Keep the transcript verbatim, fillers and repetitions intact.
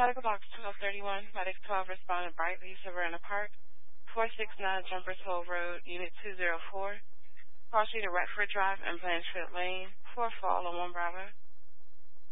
Medical Box twelve thirty-one, Medic twelve responded brightly, Savannah Park, four sixty-nine Jumpers Hole Road, Unit two oh four. Call sheet at Retford Drive and Blanchfield Lane, four fall on one Bravo.